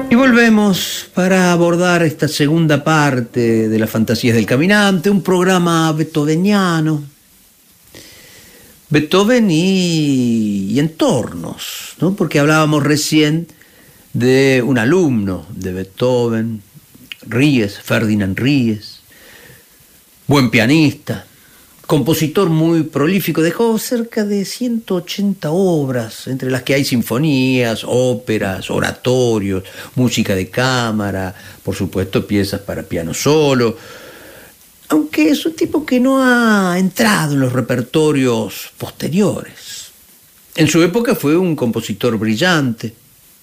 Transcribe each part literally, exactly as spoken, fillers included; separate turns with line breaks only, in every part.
Y volvemos para abordar esta segunda parte de las fantasías del caminante, un programa beethoveniano. Beethoven y, y entornos, ¿no? Porque hablábamos recién de un alumno de Beethoven, Ries, Ferdinand Ries, buen pianista, compositor muy prolífico, dejó cerca de ciento ochenta obras, entre las que hay sinfonías, óperas, oratorios, música de cámara, por supuesto piezas para piano solo, aunque es un tipo que no ha entrado en los repertorios posteriores. En su época fue un compositor brillante,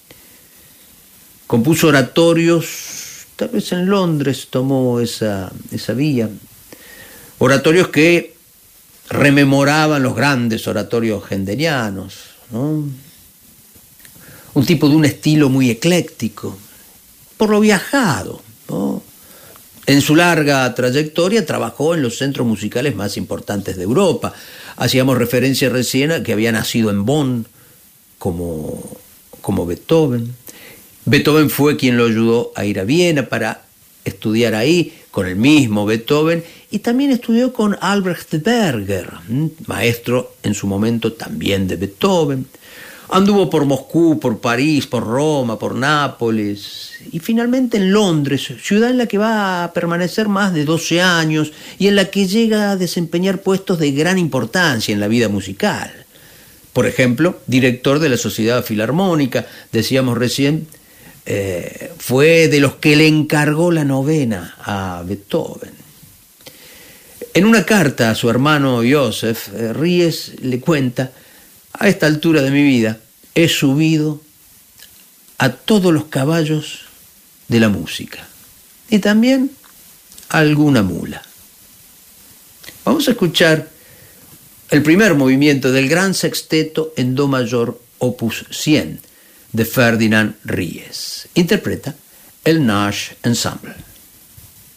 compuso oratorios, tal vez en Londres tomó esa, esa vía, oratorios que rememoraban los grandes oratorios händelianos, ¿no? Un tipo de un estilo muy ecléctico, por lo viajado, ¿no? En su larga trayectoria trabajó en los centros musicales más importantes de Europa. Hacíamos referencia recién a que había nacido en Bonn como, como Beethoven. Beethoven fue quien lo ayudó a ir a Viena para estudiar ahí con el mismo Beethoven, y también estudió con Albrecht Berger, maestro en su momento también de Beethoven. Anduvo por Moscú, por París, por Roma, por Nápoles y finalmente en Londres, ciudad en la que va a permanecer más de doce años y en la que llega a desempeñar puestos de gran importancia en la vida musical. Por ejemplo, director de la Sociedad Filarmónica, decíamos recién, eh, fue de los que le encargó la novena a Beethoven. En una carta a su hermano Joseph, eh, Ries le cuenta: a esta altura de mi vida he subido a todos los caballos de la música y también a alguna mula. Vamos a escuchar el primer movimiento del gran sexteto en do mayor opus cien de Ferdinand Ries. Interpreta el Nash Ensemble.